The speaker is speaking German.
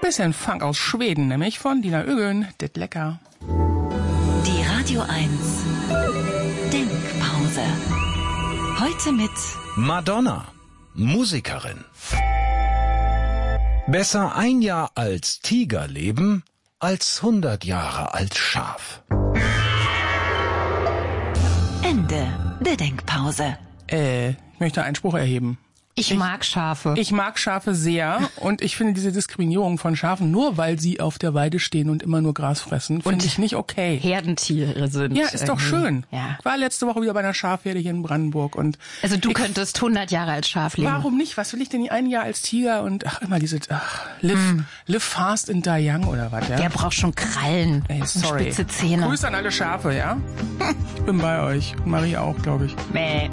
Bisschen Funk aus Schweden, nämlich von Dina Ögön, dit lecker. Die Radio 1 Denkpause. Heute mit Madonna, Musikerin. Besser 1 Jahr als Tiger leben, als 100 Jahre als Schaf. Ende der Denkpause. Ich möchte Einspruch erheben. Ich mag Schafe. Ich mag Schafe sehr und ich finde diese Diskriminierung von Schafen, nur weil sie auf der Weide stehen und immer nur Gras fressen, finde ich nicht okay. Herdentiere sind. Ja, ist doch schön. Ja. Ich war letzte Woche wieder bei einer Schafherde hier in Brandenburg und also du könntest 100 Jahre als Schaf leben. Warum nicht? Was will ich denn 1 Jahr als Tiger und immer diese live fast and die young oder was, ja? Der braucht schon Krallen und spitze Zähne. Grüße an alle Schafe, ja? Ich bin bei euch. Marie auch, glaube ich. Mäh.